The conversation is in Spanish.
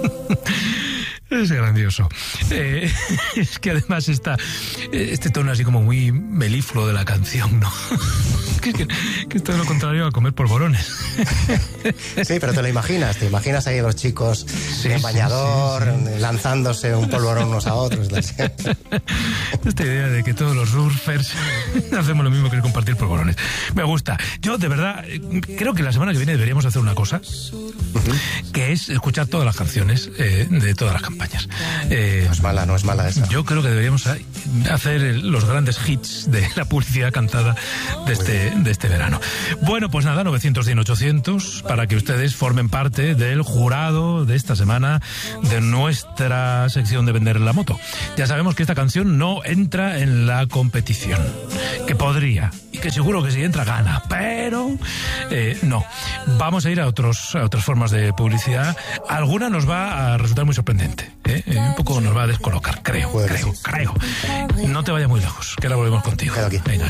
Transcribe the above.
Es grandioso. Es que además está este tono así como muy melifluo de la canción, ¿no? que es todo lo contrario a comer polvorones. Sí, pero te imaginas ahí a los chicos en bañador, lanzándose un polvorón unos a otros. Esta idea de que todos los surfers hacemos lo mismo que compartir polvorones. Me gusta. Yo, de verdad, creo que la semana que viene deberíamos hacer una cosa, que es escuchar todas las canciones de todas las campañas. No es mala esa. Yo creo que deberíamos hacer los grandes hits de la publicidad cantada de este verano. Bueno, pues nada, 900-100-800 para que ustedes formen parte del jurado de esta semana de nuestra sección de Vender la Moto. Ya sabemos que esta canción no entra en la competición, que podría, y que seguro que si entra gana, pero no. Vamos a ir a otras formas de publicidad. Alguna nos va a resultar muy sorprendente, un poco nos va a descolocar, creo. No te vayas muy lejos, que ahora volvemos contigo. Quedo aquí. Venga,